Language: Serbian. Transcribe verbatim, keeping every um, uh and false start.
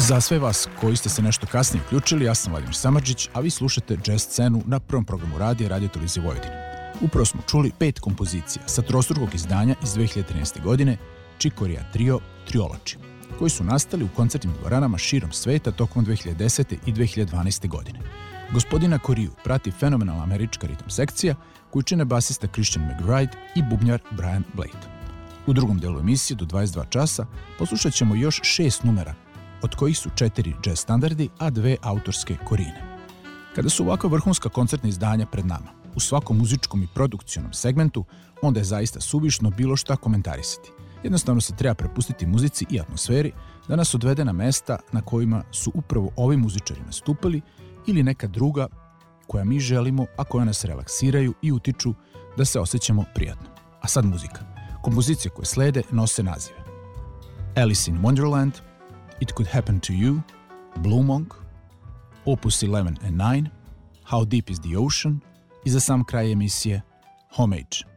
Za sve vas koji ste se nešto kasnije uključili, ja sam Vladimir Samardžić, a vi slušate jazz scenu na prvom programu radija Radio Televizije Vojvodine. Upravo smo čuli pet kompozicija sa trostrukog izdanja iz dve hiljade trinaeste. godine Chick Corea Trio Triology, koji su nastali u koncertnim dvoranama širom sveta tokom dve hiljade desete. i dve hiljade dvanaeste. godine. Gospodina Coriju prati fenomenalna američka ritam sekcija koju čine basista Christian McBride i bubnjar Brian Blade. U drugom delu emisije do dvadeset dva časa poslušat ćemo još šest numera, od kojih su četiri jazz standardi, a dve autorske Corine. Kada su ovakva vrhunska koncertna izdanja pred nama, u svakom muzičkom i produkcionom segmentu, onda je zaista suvišno bilo šta komentarisati. Jednostavno se treba prepustiti muzici i atmosferi da nas odvede na mesta na kojima su upravo ovi muzičari nastupali ili neka druga koja mi želimo, a koja nas relaksiraju i utiču da se osjećamo prijatno. A sad muzika. Kompozicije koje slede nose nazive Alice in Wonderland, It Could Happen to You, Blue Monk, Opus eleven and nine, How Deep is the Ocean i za sam kraj emisije Homage.